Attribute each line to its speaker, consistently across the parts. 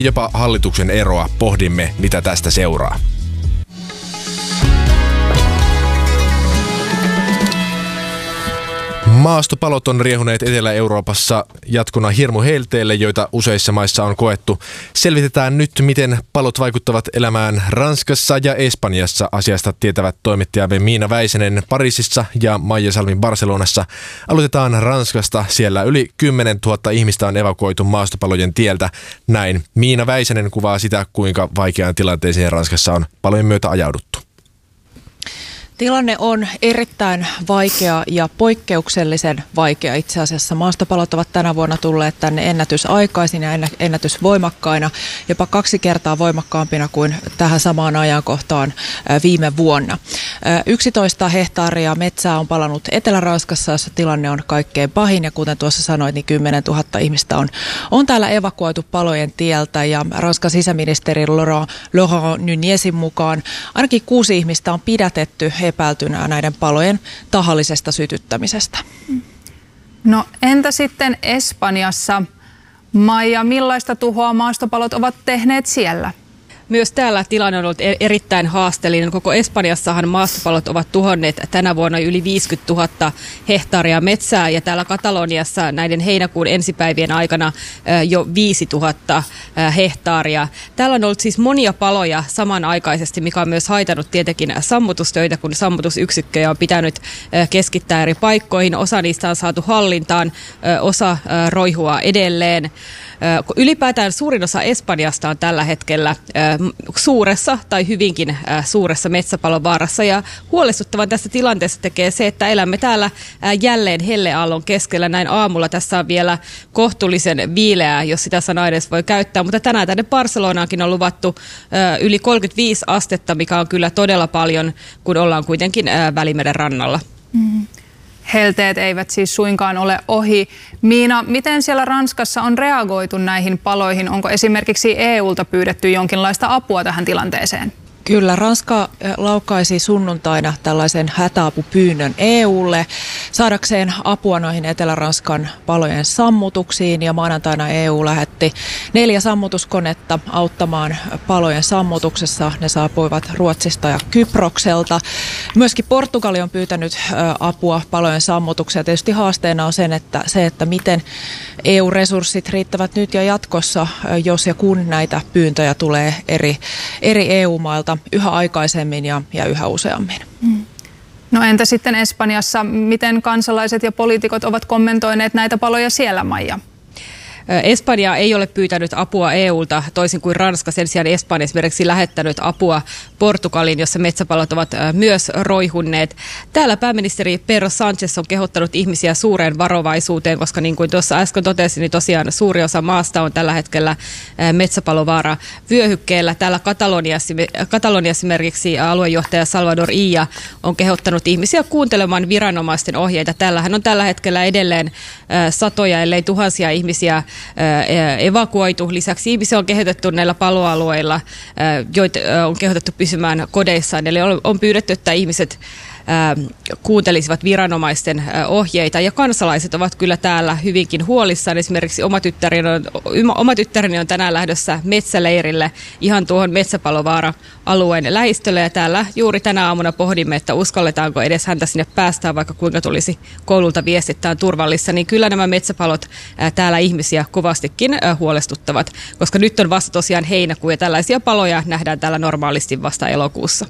Speaker 1: jopa hallituksen eroa. Pohdimme, mitä tästä seuraa. Maastopalot on riehuneet Etelä-Euroopassa jatkona hirmuhelteille, joita useissa maissa on koettu. Selvitetään nyt, miten palot vaikuttavat elämään Ranskassa ja Espanjassa. Asiasta tietävät toimittajamme Miina Väisänen Pariisissa ja Maija Salmin Barcelonassa. Aloitetaan Ranskasta. Siellä yli 10 000 ihmistä on evakuoitu maastopalojen tieltä. Näin Miina Väisänen kuvaa sitä, kuinka vaikeaan tilanteeseen Ranskassa on palojen myötä ajauduttu.
Speaker 2: Tilanne on erittäin vaikea ja poikkeuksellisen vaikea itse asiassa. Maastopalot ovat tänä vuonna tulleet tänne ennätysaikaisin ja ennätysvoimakkaina, jopa 2 kertaa voimakkaampina kuin tähän samaan ajankohtaan viime vuonna. 11 hehtaaria metsää on palannut Etelä-Ranskassa, jossa tilanne on kaikkein pahin, ja kuten tuossa sanoit, niin 10 000 ihmistä on täällä evakuoitu palojen tieltä, ja Ranskan sisäministeri Laurent Nunezin mukaan ainakin 6 ihmistä on pidätetty epäiltynä näiden palojen tahallisesta sytyttämisestä.
Speaker 3: No entä sitten Espanjassa? Maija, millaista tuhoa maastopalot ovat tehneet siellä?
Speaker 4: Myös täällä tilanne on ollut erittäin haasteellinen. Koko Espanjassahan maastopalot ovat tuhonneet tänä vuonna yli 50 000 hehtaaria metsää, ja täällä Kataloniassa näiden heinäkuun ensipäivien aikana jo 5 000 hehtaaria. Täällä on ollut siis monia paloja samanaikaisesti, mikä on myös haitannut tietenkin sammutustöitä, kun sammutusyksikköjä on pitänyt keskittää eri paikkoihin. Osa niistä on saatu hallintaan, osa roihua edelleen. Ylipäätään suurin osa Espanjasta on tällä hetkellä suuressa tai hyvinkin suuressa metsäpalovaarassa, ja huolestuttavan tässä tilanteessa tekee se, että elämme täällä jälleen helleaallon keskellä. Näin aamulla tässä on vielä kohtuullisen viileää, jos sitä sanaa edes voi käyttää, mutta tänään tänne Barcelonaankin on luvattu yli 35 astetta, mikä on kyllä todella paljon, kun ollaan kuitenkin Välimeren rannalla.
Speaker 3: Helteet eivät siis suinkaan ole ohi. Miina, miten siellä Ranskassa on reagoitu näihin paloihin? Onko esimerkiksi EUlta pyydetty jonkinlaista apua tähän tilanteeseen?
Speaker 2: Kyllä, Ranska laukaisi sunnuntaina tällaisen hätäapupyynnön EUlle saadakseen apua noihin Etelä-Ranskan palojen sammutuksiin, ja maanantaina EU lähetti 4 sammutuskonetta auttamaan palojen sammutuksessa. Ne saapuivat Ruotsista ja Kyprokselta. Myöskin Portugali on pyytänyt apua palojen sammutukseen. Tietysti haasteena on se, että miten EU-resurssit riittävät nyt ja jatkossa, jos ja kun näitä pyyntöjä tulee eri EU-mailta yhä aikaisemmin ja yhä useammin.
Speaker 3: No entä sitten Espanjassa? Miten kansalaiset ja poliitikot ovat kommentoineet näitä paloja siellä, Maija?
Speaker 4: Espanja ei ole pyytänyt apua EUlta, toisin kuin Ranska. Sen sijaan Espanja esimerkiksi lähettänyt apua Portugaliin, jossa metsäpalot ovat myös roihunneet. Täällä pääministeri Pedro Sánchez on kehottanut ihmisiä suureen varovaisuuteen, koska niin kuin tuossa äsken totesin, niin tosiaan suuri osa maasta on tällä hetkellä metsäpalovaara vyöhykkeellä. Täällä Kataloniassa esimerkiksi aluejohtaja Salvador Illa on kehottanut ihmisiä kuuntelemaan viranomaisten ohjeita. Täällähän on tällä hetkellä edelleen satoja, ellei tuhansia ihmisiä evakuoitu. Lisäksi ihmisiä on kehotettu näillä paloalueilla, joita on kehotettu pysymään kodeissaan. Eli on pyydetty, että ihmiset kuuntelisivat viranomaisten ohjeita, ja kansalaiset ovat kyllä täällä hyvinkin huolissaan. Esimerkiksi oma tyttäreni on tänään lähdössä metsäleirille ihan tuohon metsäpalovaara-alueen lähistölle, ja täällä juuri tänä aamuna pohdimme, että uskalletaanko edes häntä sinne päästään, vaikka kuinka tulisi koululta viestittää turvallissa. Niin kyllä nämä metsäpalot täällä ihmisiä kovastikin huolestuttavat, koska nyt on vasta tosiaan heinäkuu, ja tällaisia paloja nähdään täällä normaalisti vasta elokuussa.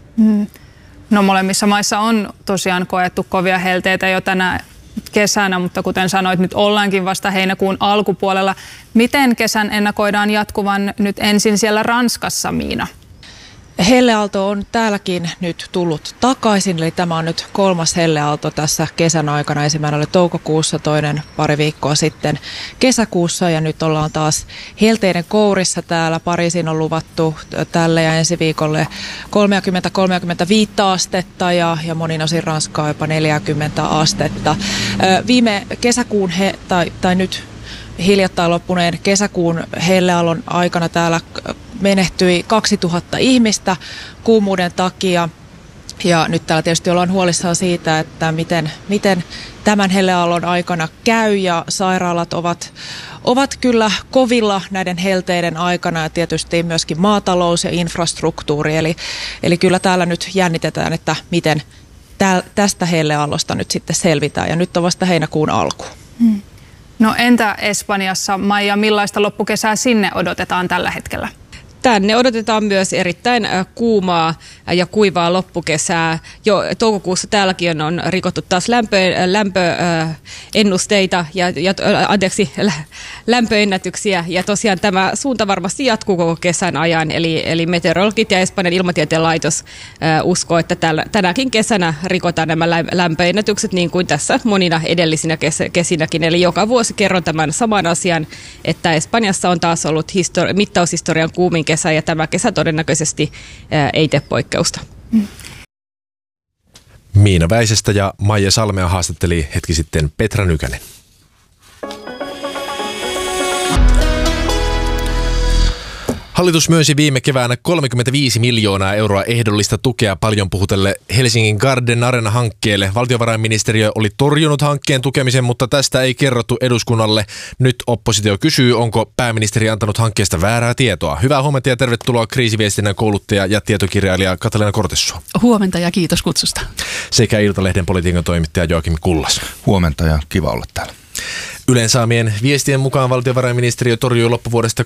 Speaker 3: No molemmissa maissa on tosiaan koettu kovia helteitä jo tänä kesänä, mutta kuten sanoit, nyt ollaankin vasta heinäkuun alkupuolella. Miten kesän ennakoidaan jatkuvan nyt ensin siellä Ranskassa, Miina?
Speaker 2: Helleaalto on täälläkin nyt tullut takaisin, eli tämä on nyt 3. helleaalto tässä kesän aikana. Ensimmäinen oli toukokuussa, toinen pari viikkoa sitten kesäkuussa, ja nyt ollaan taas helteiden kourissa täällä. Pariisiin on luvattu tälle ja ensi viikolle 30-35 astetta ja monin osin Ranskaa jopa 40 astetta. Viime kesäkuun tai nyt hiljattain loppuneen kesäkuun helleaallon aikana täällä menehtyi 2000 ihmistä kuumuuden takia. Ja nyt täällä tietysti ollaan huolissaan siitä, että miten tämän helleaallon aikana käy, ja sairaalat ovat kyllä kovilla näiden helteiden aikana, ja tietysti myöskin maatalous ja infrastruktuuri. Eli kyllä täällä nyt jännitetään, että miten tästä helleaallosta nyt sitten selvitään, ja nyt on vasta heinäkuun alku.
Speaker 3: No entä Espanjassa, Maija, millaista loppukesää sinne odotetaan tällä hetkellä?
Speaker 4: Tänne odotetaan myös erittäin kuumaa ja kuivaa loppukesää. Jo toukokuussa täälläkin on rikottu taas lämpöennusteita ja lämpöennätyksiä. Ja tosiaan tämä suunta varmasti jatkuu koko kesän ajan. Eli meteorologit ja Espanjan ilmatieteen laitos uskoo, että tänäkin kesänä rikotaan nämä lämpöennätykset niin kuin tässä monina edellisinä kesinäkin. Eli joka vuosi kerron tämän saman asian, että Espanjassa on taas ollut mittaushistorian kuumin kesä, ja tämä kesä todennäköisesti ei tee poikkeusta.
Speaker 1: Miina Väisestä ja Maija Salmea haastatteli hetki sitten Petra Nykänen. Hallitus myönsi viime keväänä 35 miljoonaa euroa ehdollista tukea paljon puhutelle Helsingin Garden Arena-hankkeelle. Valtiovarainministeriö oli torjunut hankkeen tukemisen, mutta tästä ei kerrottu eduskunnalle. Nyt oppositio kysyy, onko pääministeri antanut hankkeesta väärää tietoa. Hyvää huomenta ja tervetuloa kriisiviestinnän kouluttaja ja tietokirjailija Kataleena Kortessuo.
Speaker 5: Huomenta ja kiitos kutsusta.
Speaker 1: Sekä Iltalehden politiikan toimittaja Joakim Kullas.
Speaker 6: Huomenta ja kiva olla täällä.
Speaker 1: Ylen saamien viestien mukaan valtiovarainministeriö torjui loppuvuodesta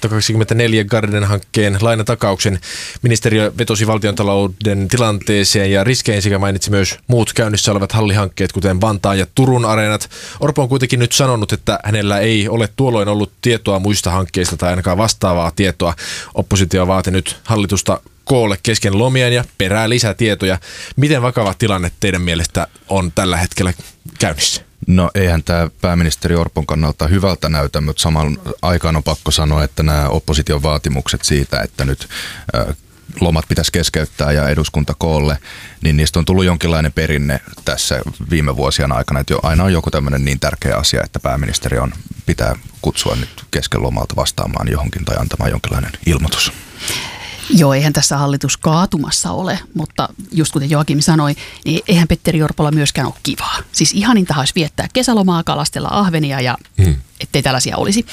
Speaker 1: 2024 Garden-hankkeen lainatakauksen. Ministeriö vetosi valtiontalouden tilanteeseen ja riskeihin sekä mainitsi myös muut käynnissä olevat hallihankkeet, kuten Vantaan ja Turun areenat. Orpo on kuitenkin nyt sanonut, että hänellä ei ole tuolloin ollut tietoa muista hankkeista tai ainakaan vastaavaa tietoa. Oppositio vaati nyt hallitusta koolle kesken lomien ja perää lisätietoja. Miten vakava tilanne teidän mielestä on tällä hetkellä käynnissä?
Speaker 6: No eihän tämä pääministeri Orpon kannalta hyvältä näytä, mutta samaan aikaan on pakko sanoa, että nämä opposition vaatimukset siitä, että nyt lomat pitäisi keskeyttää ja eduskunta koolle, niin niistä on tullut jonkinlainen perinne tässä viime vuosien aikana, että aina on joku tämmöinen niin tärkeä asia, että pääministeri pitää kutsua nyt kesken lomalta vastaamaan johonkin tai antamaan jonkinlainen ilmoitus.
Speaker 5: Joo, eihän tässä hallitus kaatumassa ole, mutta just kuten Joakim sanoi, niin eihän Petteri Orpolla myöskään ole kivaa. Siis ihaninta olisi viettää kesälomaa, kalastella ahvenia ja ettei tällaisia olisi.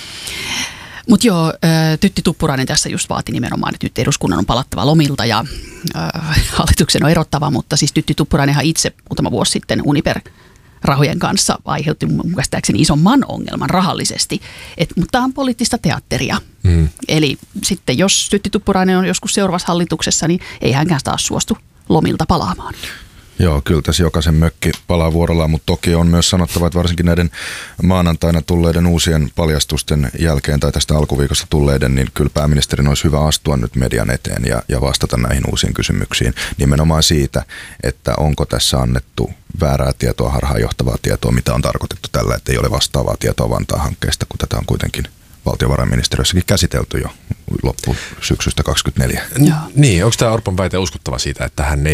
Speaker 5: Mutta joo, Tytti Tuppurainen tässä just vaati nimenomaan, että nyt eduskunnan on palattava lomilta ja hallituksen on erottava, mutta siis Tytti Tuppurainenhan itse muutama vuosi sitten Uniper-rahojen kanssa aiheutti mun käsittääkseni isomman ongelman rahallisesti, mutta tämä on poliittista teatteria. Eli sitten jos Tytti Tuppurainen on joskus seuraavassa hallituksessa, niin ei hänkään taas suostu lomilta palaamaan.
Speaker 6: Joo, kyllä tässä jokaisen mökki palaa vuorollaan, mutta toki on myös sanottava, että varsinkin näiden maanantaina tulleiden uusien paljastusten jälkeen tai tästä alkuviikosta tulleiden, niin kyllä pääministerin olisi hyvä astua nyt median eteen ja vastata näihin uusiin kysymyksiin. Nimenomaan siitä, että onko tässä annettu väärää tietoa, harhaanjohtavaa tietoa, mitä on tarkoitettu tällä, että ei ole vastaavaa tietoa Vantaan hankkeesta, kun tätä on kuitenkin valtiovarainministeriössäkin käsitelty jo loppusyksystä 2024.
Speaker 1: Niin, onko tämä Orpon väite uskottava siitä, että hän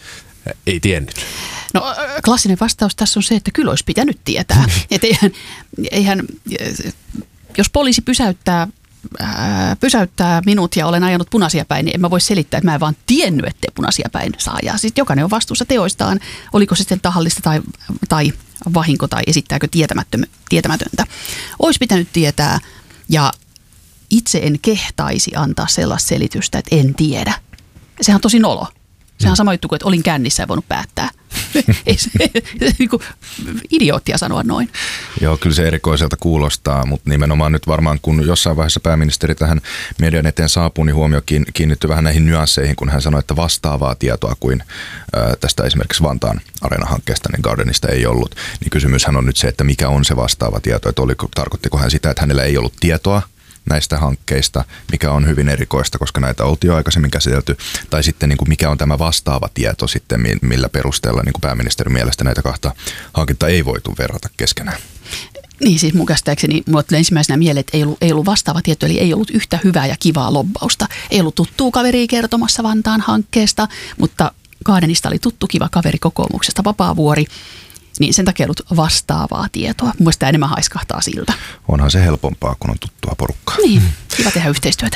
Speaker 1: ei tiennyt?
Speaker 5: No klassinen vastaus tässä on se, että kyllä olisi pitänyt tietää. Että eihän, jos poliisi pysäyttää minut ja olen ajanut punaisia päin, niin en mä voi selittää, että mä en vaan tiennyt, ettei punaisia päin saa ajaa. Sitten jokainen on vastuussa teoistaan, oliko se sitten tahallista tai vahinko tai esittääkö tietämätöntä. Olisi pitänyt tietää ja itse en kehtaisi antaa sellaista selitystä, että en tiedä. Sehän on tosi nolo. Sehän on sama juttu kuin, että olin kännissä ja voinut päättää. Ei se idioottia sanoa noin.
Speaker 6: Joo, kyllä se erikoiselta kuulostaa, mutta nimenomaan nyt varmaan kun jossain vaiheessa pääministeri tähän median eteen saapuu, niin huomio kiinnittyi vähän näihin nyansseihin, kun hän sanoi, että vastaavaa tietoa kuin tästä esimerkiksi Vantaan Areena-hankkeesta, niin Gardenista ei ollut. Niin kysymyshän on nyt se, että mikä on se vastaava tieto, että tarkoittiko hän sitä, että hänellä ei ollut tietoa näistä hankkeista, mikä on hyvin erikoista, koska näitä oltiin jo aikaisemmin käsitelty, tai sitten niin kuin mikä on tämä vastaava tieto sitten, millä perusteella niin kuin pääministerin mielestä näitä kahta hanketta ei voitu verrata keskenään.
Speaker 5: Niin siis mun käsittääkseni mulla tuli ensimmäisenä mieleen, että ei ollut vastaava tieto, eli ei ollut yhtä hyvää ja kivaa lobbausta. Ei ollut tuttua kaveria kertomassa Vantaan hankkeesta, mutta Gardenista oli tuttu kiva kaveri kokoomuksesta Vapaavuori. Niin sen takia ollut vastaavaa tietoa. Mun mielestä enemmän haiskahtaa siltä.
Speaker 6: Onhan se helpompaa, kun on tuttua porukkaa.
Speaker 5: Niin, kiva tehdä yhteistyötä.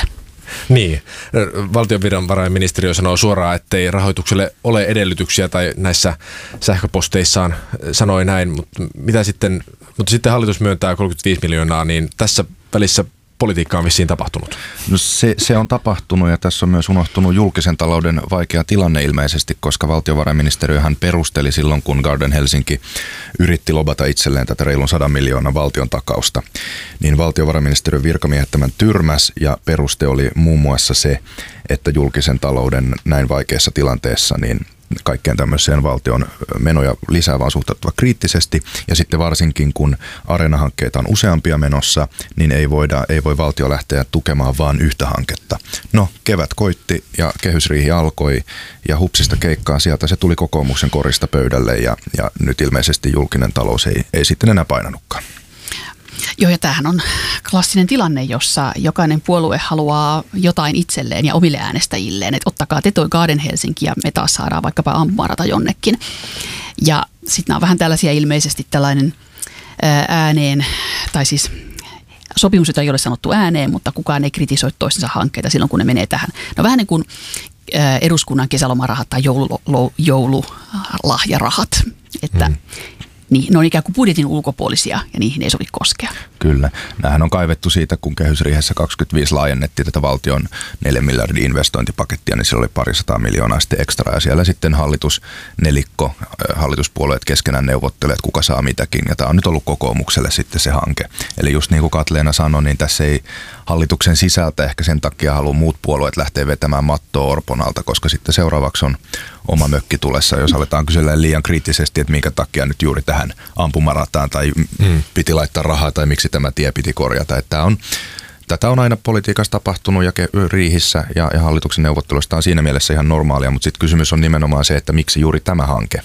Speaker 1: Niin, valtionvarainministeriö sanoo suoraan, ettei rahoitukselle ole edellytyksiä tai näissä sähköposteissaan sanoi näin, mutta sitten hallitus myöntää 35 miljoonaa, niin tässä välissä politiikka on vissiin tapahtunut.
Speaker 6: No se on tapahtunut ja tässä on myös unohtunut julkisen talouden vaikea tilanne ilmeisesti, koska valtiovarainministeriöhän perusteli silloin, kun Garden Helsinki yritti lobata itselleen tätä reilun 100 miljoonan valtion takausta, niin valtiovarainministeriön virkamiehet tämän tyrmäs ja peruste oli muun muassa se, että julkisen talouden näin vaikeassa tilanteessa niin kaikkeen tämmöiseen valtion menoja lisäävään suhtautua kriittisesti ja sitten varsinkin kun Areena-hankkeita on useampia menossa, niin ei voi valtio lähteä tukemaan vaan yhtä hanketta. No, kevät koitti ja kehysriihi alkoi ja hupsista keikkaa sieltä se tuli kokoomuksen korista pöydälle ja nyt ilmeisesti julkinen talous ei sitten enää painanutkaan.
Speaker 5: Joo, ja tämähän on klassinen tilanne, jossa jokainen puolue haluaa jotain itselleen ja omille äänestäjilleen, että ottakaa te toi Garden Helsinki ja me taas saadaan vaikkapa ampumarata jonnekin. Ja sitten nämä on vähän tällaisia ilmeisesti tällainen ääneen, tai siis sopimus, jota ei ole sanottu ääneen, mutta kukaan ei kritisoi toistensa hankkeita silloin, kun ne menee tähän. No vähän niin kuin eduskunnan kesälomarahat tai joululahjarahat, että niin, ne on ikään kuin budjetin ulkopuolisia ja niihin ei sovi koskea.
Speaker 6: Kyllä. Nämähän on kaivettu siitä, kun kehysriihessä 25 laajennettiin tätä valtion 4 miljardin investointipakettia, niin siellä oli 200 miljoonaa sitten ekstra. Ja siellä sitten hallituspuolueet keskenään neuvottelee, että kuka saa mitäkin. Ja tämä on nyt ollut kokoomukselle sitten se hanke. Eli just niin kuin Katleena sanoi, niin tässä ei hallituksen sisältä ehkä sen takia halua muut puolueet lähteä vetämään mattoa Orpon alta, koska sitten seuraavaksi on oma mökki tulessa, jos aletaan kysellä liian kriittisesti, että minkä takia nyt juuri tähän ampumarataan tai piti laittaa rahaa tai miksi tämä tie piti korjata. Että tätä on aina politiikassa tapahtunut ja riihissä ja hallituksen neuvotteluista on siinä mielessä ihan normaalia, mutta sitten kysymys on nimenomaan se, että miksi juuri tämä hanke,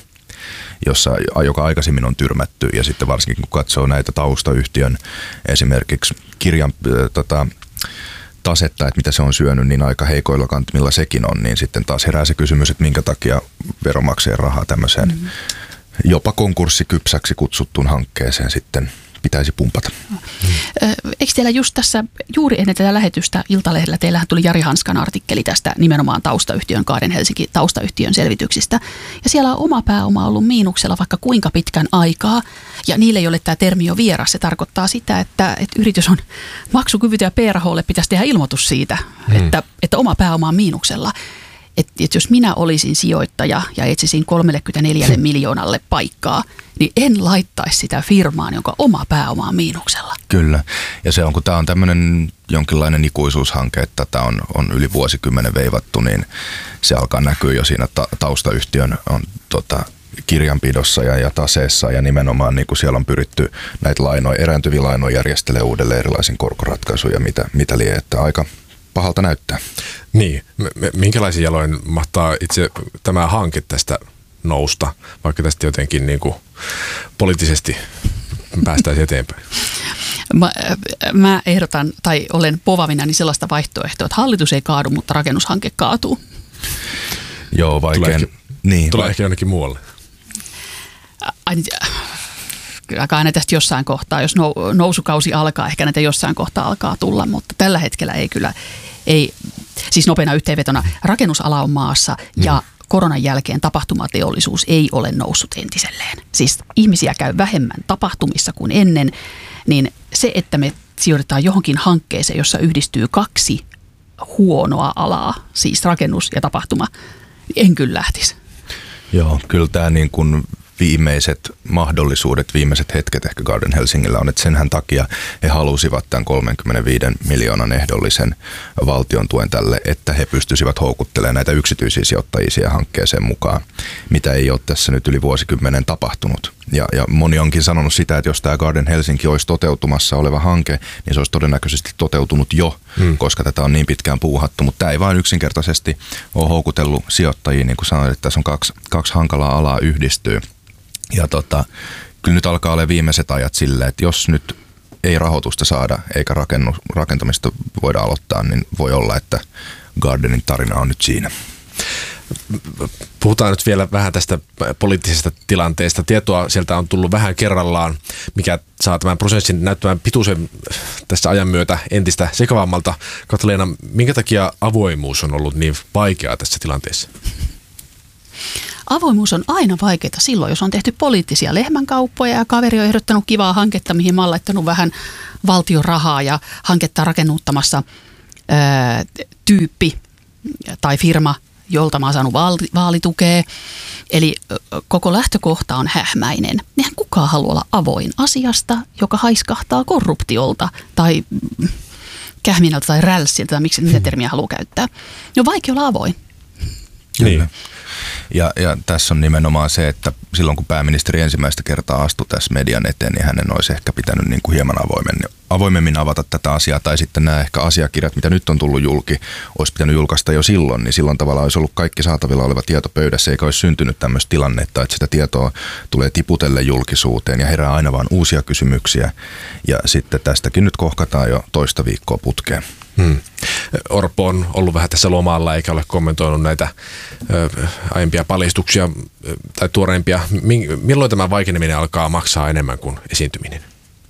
Speaker 6: joka aikaisemmin on tyrmätty ja sitten varsinkin kun katsoo näitä taustayhtiön esimerkiksi kirjan tasetta, että mitä se on syönyt, niin aika heikoilla kantimilla sekin on, niin sitten taas herää se kysymys, että minkä takia veronmaksajien rahaa tämmöiseen jopa konkurssikypsäksi kutsuttuun hankkeeseen sitten pitäisi pumpata.
Speaker 5: Eikö teillä just tässä, juuri ennen tätä lähetystä Iltalehdellä, teillähän tuli Jari Hanskan artikkeli tästä nimenomaan taustayhtiön, Garden Helsinki taustayhtiön selvityksistä. Ja siellä on oma pääoma ollut miinuksella vaikka kuinka pitkän aikaa. Ja niille, joille tämä termi on vieras, se tarkoittaa sitä, että yritys on maksukyvytön ja PRH:lle pitäisi tehdä ilmoitus siitä, että oma pääoma on miinuksella. Että jos minä olisin sijoittaja ja etsisin 34 miljoonalle paikkaa, niin en laittaisi sitä firmaan, jonka oma pääoma on miinuksella.
Speaker 6: Kyllä. Ja se on, kun tämä on tämmöinen jonkinlainen ikuisuushanke, että tämä on yli vuosikymmenen veivattu, niin se alkaa näkyä jo siinä taustayhtiön kirjanpidossa ja taseessa ja nimenomaan niin kuin siellä on pyritty näitä erääntyviä lainoja järjestelemään uudelleen erilaisin korkoratkaisuja, mitä lie, että aika pahalta näyttää.
Speaker 1: Niin, minkälaisia jaloin mahtaa itse tämä hanke tästä nousta, vaikka tästä jotenkin niin kuin poliittisesti päästäisiin eteenpäin?
Speaker 5: Mä ehdotan, tai olen povavinani sellaista vaihtoehtoa, että hallitus ei kaadu, mutta rakennushanke kaatuu.
Speaker 6: Joo,
Speaker 1: Tulee ehkä jonnekin muualle.
Speaker 5: Kyllä aina tästä jossain kohtaa, jos nousukausi alkaa, ehkä näitä jossain kohtaa alkaa tulla, mutta tällä hetkellä ei, siis nopeana yhteenvetona, rakennusala on maassa ja koronan jälkeen tapahtumateollisuus ei ole noussut entiselleen. Siis ihmisiä käy vähemmän tapahtumissa kuin ennen, niin se, että me sijoitetaan johonkin hankkeeseen, jossa yhdistyy 2 huonoa alaa, siis rakennus ja tapahtuma, niin en kyllä lähtisi.
Speaker 6: Joo, kyllä tämä niin kuin viimeiset mahdollisuudet, viimeiset hetket ehkä Garden Helsingillä on, että senhän takia he halusivat tämän 35 miljoonan ehdollisen valtion tuen tälle, että he pystyisivät houkuttelemaan näitä yksityisiä sijoittajia siihen hankkeeseen mukaan, mitä ei ole tässä nyt yli vuosikymmenen tapahtunut. Ja moni onkin sanonut sitä, että jos tämä Garden Helsinki olisi toteutumassa oleva hanke, niin se olisi todennäköisesti toteutunut jo, koska tätä on niin pitkään puuhattu, mutta tämä ei vain yksinkertaisesti ole houkutellut sijoittajia, niin kuin sanoin, että tässä on kaksi hankalaa alaa yhdistyy. Ja kyllä nyt alkaa olla viimeiset ajat silleen, että jos nyt ei rahoitusta saada eikä rakentamista voida aloittaa, niin voi olla, että Gardenin tarina on nyt siinä.
Speaker 1: Puhutaan nyt vielä vähän tästä poliittisesta tilanteesta. Tietoa sieltä on tullut vähän kerrallaan, mikä saa tämän prosessin näyttämään pituisen tässä ajan myötä entistä sekavammalta. Kataleena, minkä takia avoimuus on ollut niin vaikeaa tässä tilanteessa?
Speaker 5: Avoimuus on aina vaikeaa silloin, jos on tehty poliittisia lehmänkauppoja ja kaveri on ehdottanut kivaa hanketta, mihin mä oon laittanut vähän valtion rahaa ja hanketta rakennuttamassa tyyppi tai firma, jolta mä oon saanut vaalitukea. Eli koko lähtökohta on hähmäinen. Eihän kukaan halua olla avoin asiasta, joka haiskahtaa korruptiolta tai kähminältä tai rälssiltä, tai mitä termiä haluaa käyttää. On vaikea olla avoin.
Speaker 6: Niin. Ja tässä on nimenomaan se, että silloin kun pääministeri ensimmäistä kertaa astui tässä median eteen, niin hänen olisi ehkä pitänyt niin kuin hieman avoimemmin avata tätä asiaa. Tai sitten nämä ehkä asiakirjat, mitä nyt on tullut julki, olisi pitänyt julkaista jo silloin. Niin silloin tavallaan olisi ollut kaikki saatavilla oleva tieto pöydässä, eikä olisi syntynyt tämmöistä tilannetta, että sitä tietoa tulee tiputelle julkisuuteen ja herää aina vaan uusia kysymyksiä. Ja sitten tästäkin nyt kohkataan jo toista viikkoa putkeen.
Speaker 1: Orpo on ollut vähän tässä lomalla eikä ole kommentoinut näitä aiempia paljastuksia tai tuoreimpia. Milloin tämä vaikeneminen alkaa maksaa enemmän kuin esiintyminen?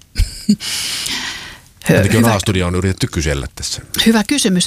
Speaker 1: Ainakin A-studio on yritetty kysellä tässä.
Speaker 5: Hyvä kysymys.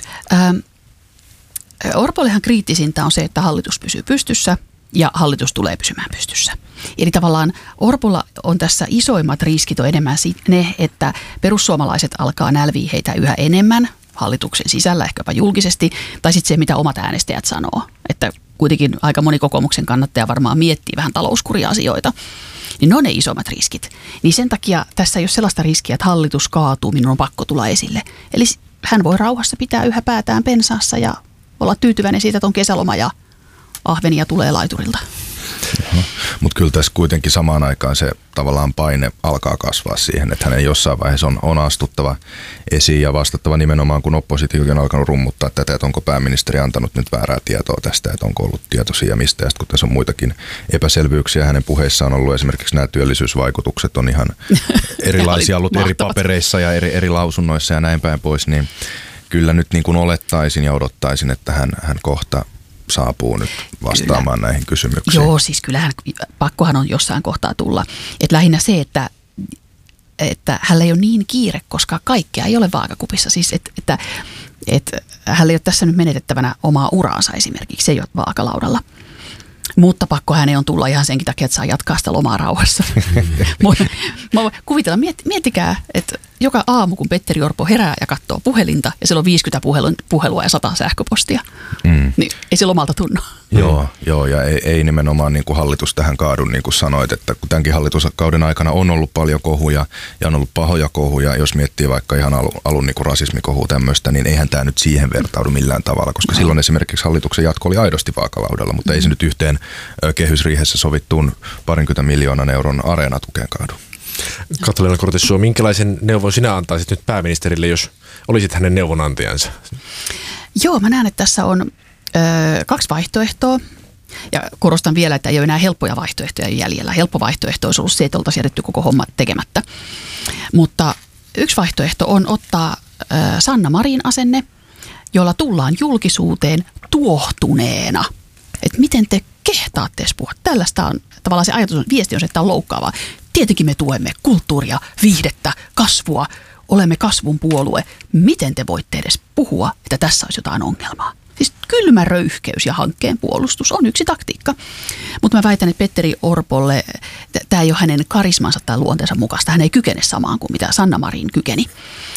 Speaker 5: Orpollehan kriittisintä on se, että hallitus pysyy pystyssä ja hallitus tulee pysymään pystyssä. Eli tavallaan Orpolla on tässä isoimmat riskit on enemmän ne, että perussuomalaiset alkaa nälviä heitä yhä enemmän hallituksen sisällä, ehkäpä julkisesti, tai sitten se, mitä omat äänestäjät sanoo. Että kuitenkin aika moni kokoomuksen kannattaja varmaan miettii vähän talouskuria-asioita. Niin ne on ne isommat riskit. Niin sen takia tässä ei ole sellaista riskiä, että hallitus kaatuu, minun on pakko tulla esille. Eli hän voi rauhassa pitää yhä päätään pensaassa ja olla tyytyväinen siitä, että on kesäloma ja ahvenia tulee laiturilta.
Speaker 6: Mutta kyllä tässä kuitenkin samaan aikaan se tavallaan paine alkaa kasvaa siihen, että hänen jossain vaiheessa on astuttava esiin ja vastattava nimenomaan, kun oppositiokin on alkanut rummuttaa tätä, että onko pääministeri antanut nyt väärää tietoa tästä, että onko ollut tietoisia ja mistä. Ja sitten kun tässä on muitakin epäselvyyksiä, hänen puheissaan on ollut esimerkiksi nämä työllisyysvaikutukset on ihan erilaisia ollut eri papereissa ja eri lausunnoissa ja näin päin pois, niin kyllä nyt niin kuin olettaisin ja odottaisin, että hän kohta saapuu nyt vastaamaan näihin kysymyksiin.
Speaker 5: Joo, siis kyllähän pakkohan on jossain kohtaa tulla. Että lähinnä se, että hänellä ei ole niin kiire, koska kaikkea ei ole vaakakupissa. Siis että hänellä ei ole tässä nyt menetettävänä omaa uraansa esimerkiksi, se ei ole vaakalaudalla. Mutta pakko hänen on tulla ihan senkin takia, että saa jatkaa sitä lomaa rauhassa. Mä kuvitellaan, miettikää, että joka aamu, kun Petteri Orpo herää ja katsoo puhelinta, ja siellä on 50 puhelua ja 100 sähköpostia, niin ei se lomalta tunnu.
Speaker 6: Joo, ja ei nimenomaan niin kuin hallitus tähän kaadu, niin kuin sanoit, että kun tämänkin hallituskauden aikana on ollut paljon kohuja ja on ollut pahoja kohuja, jos miettii vaikka ihan alun niin kuin rasismikohua tämmöistä, niin eihän tämä nyt siihen vertaudu millään tavalla, koska silloin esimerkiksi hallituksen jatko oli aidosti vaakalaudalla, mutta ei se nyt yhteen kehysriihessä sovittuun 20 miljoonan euron areenatukeen kaadu.
Speaker 1: Kataleena Kortessuo, minkälaisen neuvon sinä antaisit nyt pääministerille, jos olisit hänen neuvonantajansa?
Speaker 5: Joo, mä näen, että tässä on 2 vaihtoehtoa. Ja korostan vielä, että ei ole enää helppoja vaihtoehtoja jäljellä. Helppo vaihtoehto olisi ollut se, että oltaisiin jätetty koko homma tekemättä. Mutta yksi vaihtoehto on ottaa Sanna Marin asenne, jolla tullaan julkisuuteen tuohtuneena. Että miten te kehtaatte edes puhua? Tällaista on tavallaan se ajatus, viesti on se, että on loukkaavaa. Tietenkin me tuemme kulttuuria, viihdettä, kasvua. Olemme kasvun puolue. Miten te voitte edes puhua, että tässä olisi jotain ongelmaa? Siis kylmä röyhkeys ja hankkeen puolustus on yksi taktiikka. Mutta mä väitän, että Petteri Orpolle tämä ei ole hänen karismansa tai luonteensa mukaista. Hän ei kykene samaan kuin mitä Sanna Marin kykeni.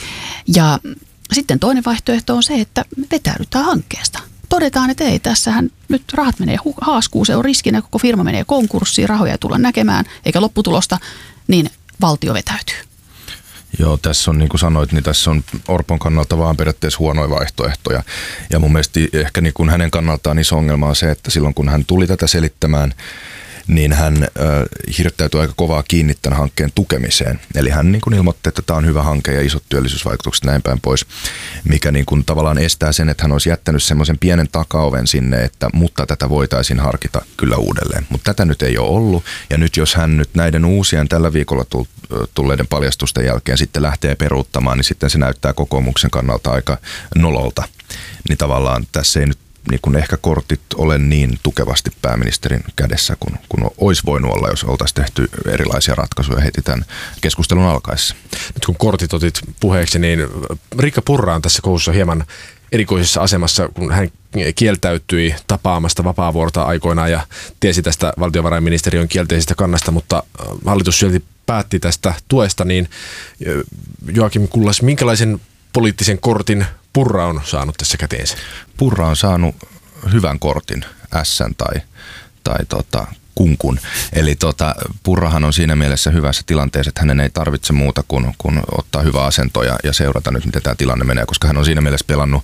Speaker 5: Ja sitten toinen vaihtoehto on se, että vetäydytään hankkeesta. Todetaan, että ei, tässähän nyt rahat menee haaskuun, se on riskinä, koko firma menee konkurssiin, rahoja ei tulla näkemään, eikä lopputulosta, niin valtio vetäytyy.
Speaker 6: Joo, tässä on niin kuin sanoit, niin tässä on Orpon kannalta vaan periaatteessa huonoja vaihtoehtoja. Ja mun mielestä ehkä niin kuin hänen kannaltaan iso ongelma on se, että silloin kun hän tuli tätä selittämään, niin hän hirttäytyi aika kovaa kiinni tämän hankkeen tukemiseen. Eli hän niin kuin ilmoitti, että tämä on hyvä hanke ja isot työllisyysvaikutukset näin päin pois, mikä niin kuin tavallaan estää sen, että hän olisi jättänyt semmoisen pienen takaoven sinne, että mutta tätä voitaisiin harkita kyllä uudelleen. Mutta tätä nyt ei ole ollut, ja nyt jos hän nyt näiden uusien tällä viikolla tulleiden paljastusten jälkeen sitten lähtee peruuttamaan, niin sitten se näyttää kokoomuksen kannalta aika nololta. Niin tavallaan tässä ei nyt niin kuin ehkä kortit ole niin tukevasti pääministerin kädessä kun olisi voinut olla, jos oltaisiin tehty erilaisia ratkaisuja heti tämän keskustelun alkaessa.
Speaker 1: Nyt kun kortit otit puheeksi, niin Riikka Purra on tässä kohussa hieman erikoisessa asemassa, kun hän kieltäytyi tapaamasta Vapaavuorta aikoinaan ja tiesi tästä valtiovarainministeriön kielteisestä kannasta, mutta hallitus silti päätti tästä tuesta, niin Joakim Kullas, minkälaisen poliittisen kortin Purra on saanut tässä käteensä?
Speaker 6: Purra on saanut hyvän kortin, S:n tai kunkun. Eli Purrahan on siinä mielessä hyvässä tilanteessa, että hänen ei tarvitse muuta kuin ottaa hyvä asento ja seurata nyt, miten tämä tilanne menee, koska hän on siinä mielessä pelannut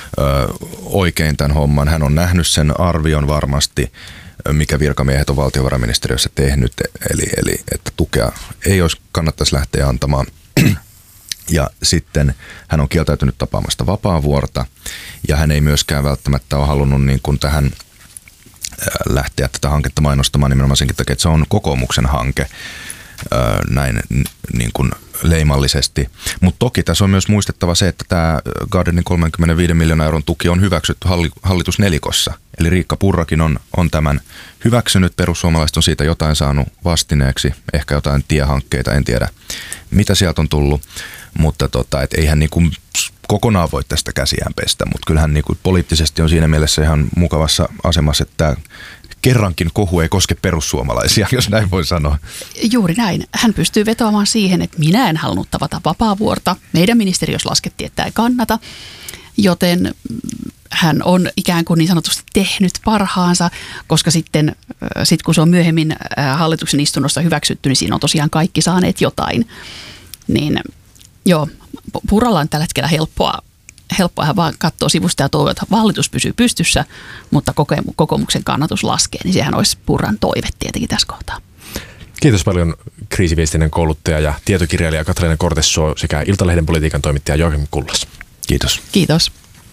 Speaker 6: oikein tämän homman. Hän on nähnyt sen arvion varmasti, mikä virkamiehet on valtiovarainministeriössä tehnyt, eli että tukea ei olisi kannattaisi lähteä antamaan. Ja sitten hän on kieltäytynyt tapaamasta Vapaavuorta ja hän ei myöskään välttämättä ole halunnut niin kuin tähän lähteä tätä hanketta mainostamaan nimenomaan senkin takia, että se on kokoomuksen hanke näin niin kuin leimallisesti. Mutta toki tässä on myös muistettava se, että tämä Gardenin 35 miljoonan euron tuki on hyväksytty hallitusnelikossa. Eli Riikka Purrakin on tämän hyväksynyt. Perussuomalaiset on siitä jotain saanut vastineeksi, ehkä jotain tiehankkeita, en tiedä mitä sieltä on tullut. Mutta et eihän niin kuin kokonaan voi tästä käsiään pestä, mutta kyllähän niin kuin poliittisesti on siinä mielessä ihan mukavassa asemassa, että kerrankin kohu ei koske perussuomalaisia, jos näin voi sanoa.
Speaker 5: Juuri näin. Hän pystyy vetoamaan siihen, että minä en halunnut tavata Vapaavuorta. Meidän ministeriössä laskettiin, että ei kannata, joten hän on ikään kuin niin sanotusti tehnyt parhaansa, koska sitten kun se on myöhemmin hallituksen istunnossa hyväksytty, niin siinä on tosiaan kaikki saaneet jotain. Niin joo, Purralla on tällä hetkellä helppoa hän vaan katsoo sivusta ja toivoo, että hallitus pysyy pystyssä, mutta kokoomuksen kannatus laskee, niin sehän olisi Purran toive tietenkin tässä kohtaa.
Speaker 1: Kiitos paljon kriisiviestinnän kouluttaja ja tietokirjailija Katriina Kortesuo sekä Iltalehden politiikan toimittaja Joakim Kullas.
Speaker 6: Kiitos.
Speaker 5: Kiitos.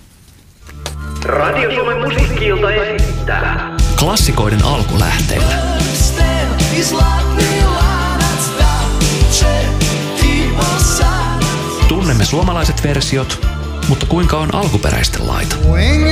Speaker 7: Radio Suomen musiikki-ilta esittää
Speaker 8: klassikoiden alkulähteitä. Tunnemme suomalaiset versiot, mutta kuinka on alkuperäisten laita?